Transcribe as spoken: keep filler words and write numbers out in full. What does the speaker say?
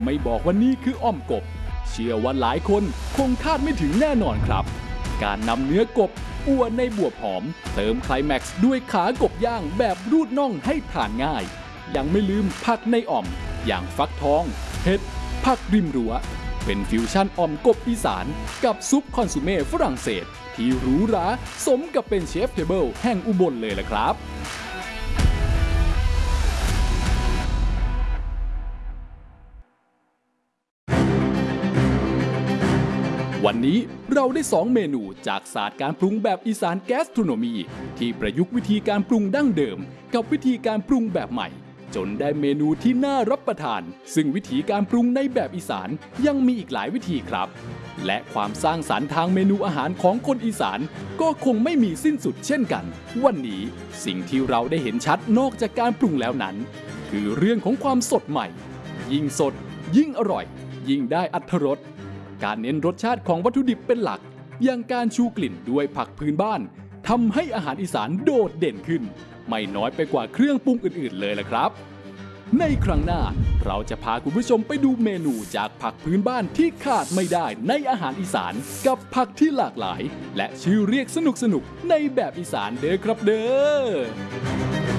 ไม่บอกว่านี่คืออ้อมกบเชื่อว่าหลายคนคงคาดไม่ถึงแน่นอนครับการนำเนื้อกบอั่วในบวบหอมเติมไคลแม็กซ์ด้วยขากบย่างแบบรูดน่องให้ทานง่ายยังไม่ลืมผักในอ่อมอย่างฟักทองเห็ดผักริมรั้วเป็นฟิวชั่นอ่อมกบอีสานกับซุปคอนซูเม่ฝรั่งเศสที่หรูหราสมกับเป็นเชฟเทเบิลแห่งอุบลเลยล่ะครับวันนี้เราได้สองเมนูจากศาสตร์การปรุงแบบอีสานแกสโทรโนมีที่ประยุกต์วิธีการปรุงดั้งเดิมกับวิธีการปรุงแบบใหม่จนได้เมนูที่น่ารับประทานซึ่งวิธีการปรุงในแบบอีสานยังมีอีกหลายวิธีครับและความสร้างสรรค์ทางเมนูอาหารของคนอีสานก็คงไม่มีสิ้นสุดเช่นกันวันนี้สิ่งที่เราได้เห็นชัดนอกจากการปรุงแล้วนั้นคือเรื่องของความสดใหม่ยิ่งสดยิ่งอร่อยยิ่งได้อรรถรสการเน้นรสชาติของวัตถุดิบเป็นหลักอย่างการชูกลิ่นด้วยผักพื้นบ้านทำให้อาหารอีสานโดดเด่นขึ้นไม่น้อยไปกว่าเครื่องปรุงอื่นๆเลยล่ะครับในครั้งหน้าเราจะพาคุณผู้ชมไปดูเมนูจากผักพื้นบ้านที่ขาดไม่ได้ในอาหารอีสานกับผักที่หลากหลายและชื่อเรียกสนุกๆในแบบอีสานเด้อครับเด้อ